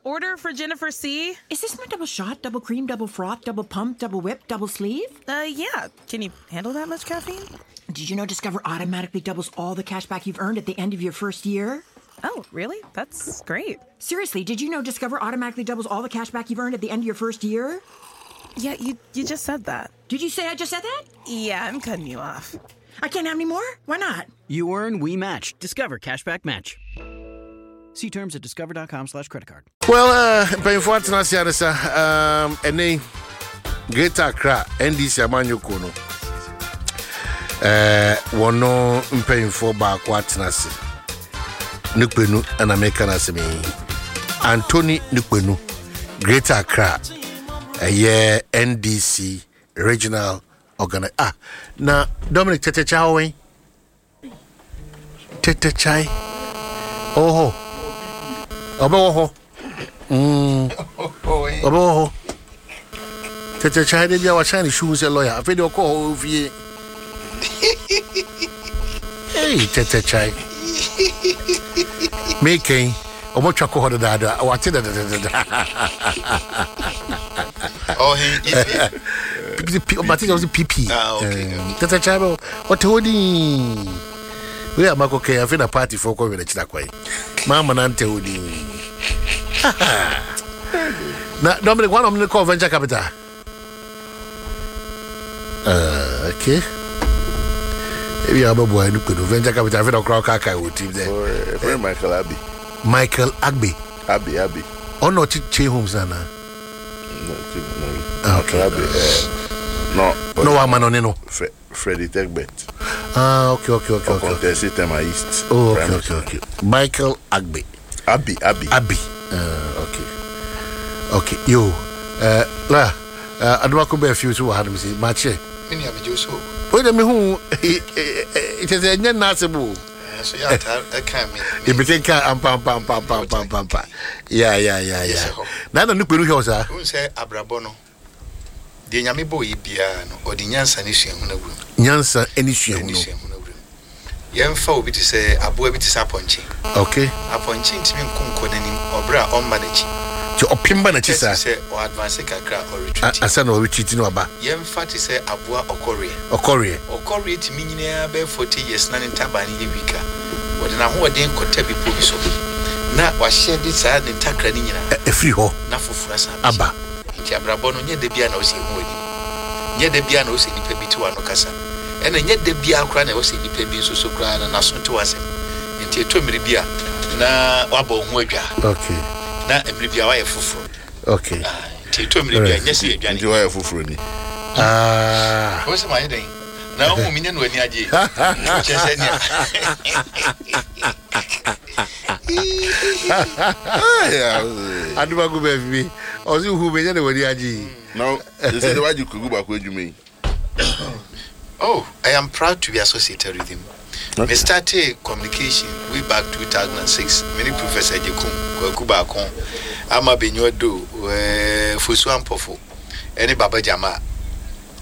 Order for Jennifer C. Is this my double shot, double cream, double froth, double pump, double whip, double sleeve? Yeah. Can you handle that much caffeine? Did you know Discover automatically doubles all the cash back you've earned at the end of your first year? Oh, really? That's great. Seriously, did you know Discover automatically doubles all the cash back you've earned at the end of your first year? Yeah, you just said that. Did you say I just said that? Yeah, I'm cutting you off. I can't have any more? Why not? You earn, we match. Discover Cashback Match. See terms at discover.com/creditcard. Well, paying for what's not and then Greater Accra, NDC Amanyo no. One no paying for back what's not Nukpenu and American Asemi Anthony Nukpenu, Greater Accra, NDC Regional Organizer. Now Dominic Tetechai. Tetechai. Oh. Oboho. Oboho. Tetechai, they are shiny shoes a lawyer. I feel your call over here. Hey, Tetechai. Making a much of a dada. What's it? Oh, he but it was a PP. Tetechai, what holding? We are Marco K. I've been a party for COVID. It's that way. Mama Nante Udi. Now, Dominic, one of them call venture capital. Okay. Maybe I'm a boy who could venture capital. I've been a crowd car with him there. Michael Abbey. Michael Agbe. Abbey. Oh, no, Chi Homes, Anna. No. Okay. Abbey. No, I'm no. Freddie Tegbet. Okay. Tema East. Oh, okay. Michael Agbe. Abbey. Okay. Yo, la, I don't want to be a few to have me say, Mache. Many of you so. Wait a minute, who it is a nasable. So, yeah, I can't mean. It became pam. Yeah. Now the new Peru, sir. Who say Abrabono? The Yamibo Ibiano or the Nyansa Nishim. Nyansa Enishim. Yamfa will be to say Abu Bitis Aponchi. Okay. Aponchi to me Kunkodenim or Bra on manage. To Opimba Chisa say or advance a crack or retreat. I said, no, we cheating about Yamfa to say Abua or Korea. Or To me near 40 years, none in Tabani Vika. What an hour then could tell me Pubiso. Now, was shared this side in Takranina. A free ho. Nafu Frasa. Abba. Abrabono near the pianos in Woody. Near the pianos in the Pebituano Casa. And yet the Bia Crane was in the Pebis so grand and as to us. And Tieto Miribia. Na Wabo Moja. Okay. Na Embribia Fufu. Okay. Tieto Miribia, yes, you are Fufu. What's my name? Now, Minion when Yaji. I do not go baby. Or you who made anybody. No, this is why you could go back. What do you mean? Oh, I am proud to be associated with him. We started communication way back 2006. Many Professor Jekum, Kubakon, Ama Benyodo, Fusuan Pofo, any Baba Jama,